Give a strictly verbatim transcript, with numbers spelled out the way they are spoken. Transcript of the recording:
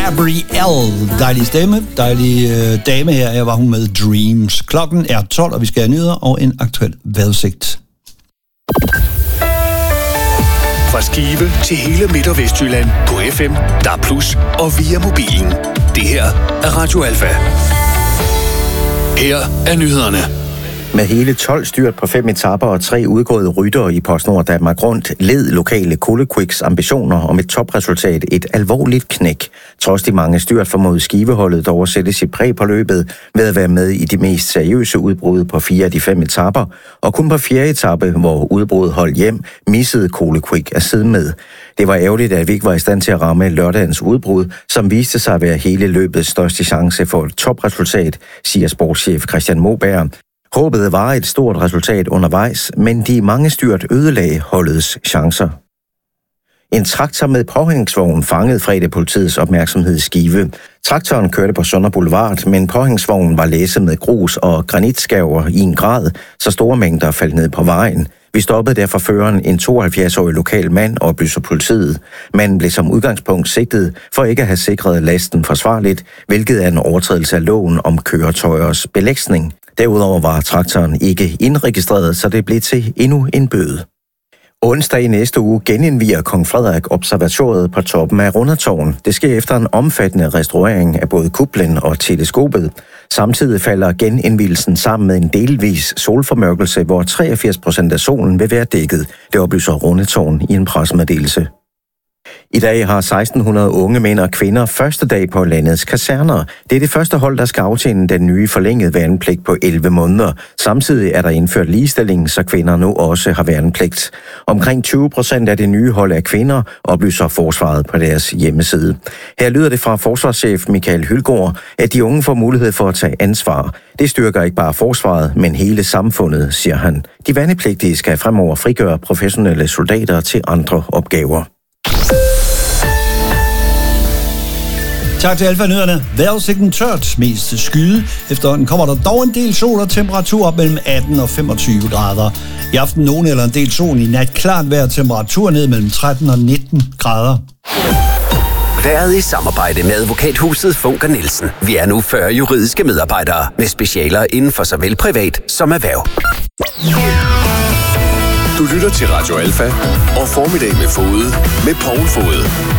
Gabrielle. Dejlig stemme, dejlig øh, dame her. Her var hun med Dreams. Klokken er tolv, og vi skal have nyheder og en aktuel vejrudsigt. Fra Skive til hele Midt- og Vestjylland på F M, D A B plus, og via mobilen. Det her er Radio Alfa. Her er nyhederne. Med hele tolv styrt på fem etaper og tre udgåede ryttere i PostNord Danmark Rundt, led lokale Colequicks ambitioner om et topresultat et alvorligt knæk. Trods de mange styrt formod Skiveholdet dog at sætte sit præg på løbet ved at være med i de mest seriøse udbrud på fire af de fem etaper, og kun på fjerde etape, hvor udbruddet holdt hjem, missede Colequick at sidde med. Det var ærgerligt, at vi ikke var i stand til at ramme lørdagens udbrud, som viste sig at være hele løbets største chance for et topresultat, siger sportschef Christian Moberg. Håbet var et stort resultat undervejs, men de mange styrt ødelagde holdets chancer. En traktor med påhængsvogn fangede fredag politiets opmærksomhed i Skive. Traktoren kørte på Sønder Boulevard, men påhængsvognen var læsset med grus og granitskærver i en grad, så store mængder faldt ned på vejen. Vi stoppede derfor føreren, en tooghalvfjerds-årig lokal mand, oplyser politiet. Manden blev som udgangspunkt sigtet for ikke at have sikret lasten forsvarligt, hvilket er en overtrædelse af loven om køretøjers belægsning. Derudover var traktoren ikke indregistreret, så det blev til endnu en bøde. Onsdag i næste uge genindviger Kong Frederik observatoriet på toppen af Rundetårn. Det sker efter en omfattende restaurering af både kuplen og teleskopet. Samtidig falder genindvielsen sammen med en delvis solformørkelse, hvor treogfirs procent af solen vil være dækket. Det oplyser Rundetårn i en pressemeddelelse. I dag har seksten hundrede unge mænd og kvinder første dag på landets kaserner. Det er det første hold, der skal aftjene den nye forlængede værnepligt på elleve måneder. Samtidig er der indført ligestilling, så kvinder nu også har værnepligt. Omkring tyve procent af det nye hold af kvinder, oplyser forsvaret på deres hjemmeside. Her lyder det fra forsvarschef Michael Hylgaard, at de unge får mulighed for at tage ansvar. Det styrker ikke bare forsvaret, men hele samfundet, siger han. De værnepligtige skal fremover frigøre professionelle soldater til andre opgaver. Tak til Alfa-nyhederne. Vejrudsigten tørt, mest skyde. Efterhånden kommer der dog en del sol og temperatur op mellem atten og femogtyve grader. I aften nogen eller en del sol, i nat klart vejr, temperatur ned mellem tretten og nitten grader. Været i samarbejde med advokathuset Funker Nielsen. Vi er nu fyrre juridiske medarbejdere med specialer inden for såvel privat som erhverv. Du lytter til Radio Alfa og Formiddag med Fode med Poul Fode.